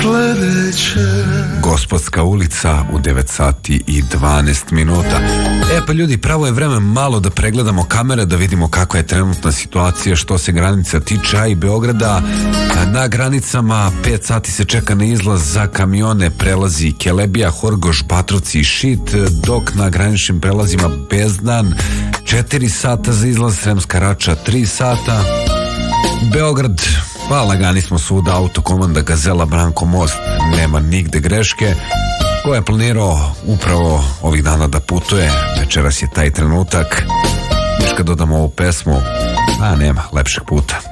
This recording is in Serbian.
Gospodska ulica u 9 sati i 12 minuta. Pa ljudi, pravo je vreme malo da pregledamo kamere, da vidimo kakva je trenutna situacija što se granica tiče, a i Beograda. Na granicama 5 sati se čeka na izlaz za kamione, prelazi Kelebija, Horgoš, Batrovci i Šid, dok na graničnim prelazima Bezdan 4 sata za izlaz, Sremska Rača 3 sata. Beograd, pa lagani smo svuda, Autokomanda, Gazela, Branko, Most, nema nigde greške. Ko je planirao upravo ovih dana da putuje, večeras je taj trenutak. Još kad dodamo ovu pesmu, nema lepšeg puta.